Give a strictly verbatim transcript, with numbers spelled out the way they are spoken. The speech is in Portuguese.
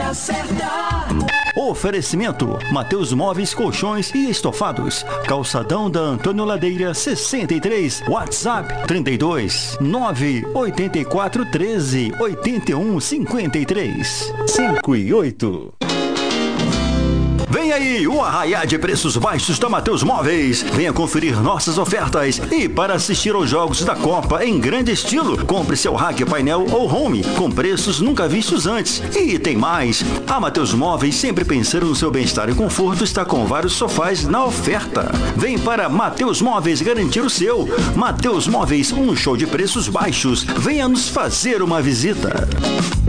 hora certa. Oferecimento: Mateus Móveis, Colchões e Estofados. Calçadão da Antônio Ladeira, sessenta e três. WhatsApp trinta e dois, nove oito quatro, treze, oitenta e um, cinquenta e três. cinco e oito. Vem aí o arraiá de preços baixos da Mateus Móveis. Venha conferir nossas ofertas e para assistir aos jogos da Copa em grande estilo, compre seu rack, painel ou home com preços nunca vistos antes. E tem mais, a Mateus Móveis, sempre pensando no seu bem-estar e conforto, está com vários sofás na oferta. Vem para Mateus Móveis garantir o seu. Mateus Móveis, um show de preços baixos. Venha nos fazer uma visita.